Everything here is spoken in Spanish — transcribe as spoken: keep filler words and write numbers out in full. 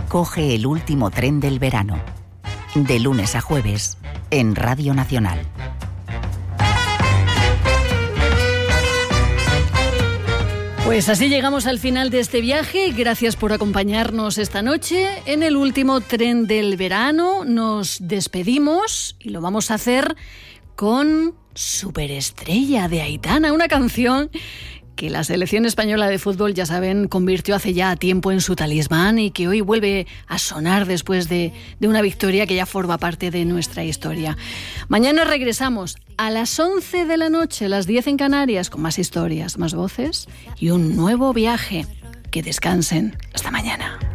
Coge el último tren del verano. De lunes a jueves, en Radio Nacional. Pues así llegamos al final de este viaje. Gracias por acompañarnos esta noche. En el último tren del verano nos despedimos y lo vamos a hacer con Superestrella de Aitana, una canción que la selección española de fútbol, ya saben, convirtió hace ya tiempo en su talismán y que hoy vuelve a sonar después de, de una victoria que ya forma parte de nuestra historia. Mañana regresamos a las once de la noche, las diez en Canarias, con más historias, más voces y un nuevo viaje. Que descansen. Hasta mañana.